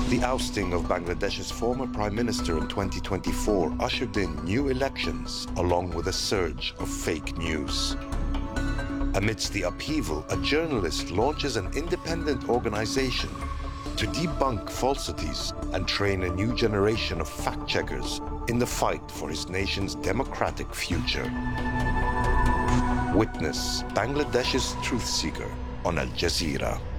The ousting of Bangladesh's former prime minister in 2024 ushered in new elections along with a surge of fake news. Amidst the upheaval, a journalist launches an independent organization to debunk falsities and train a new generation of fact-checkers in the fight for his nation's democratic future. Witness Bangladesh's truth seeker on Al Jazeera.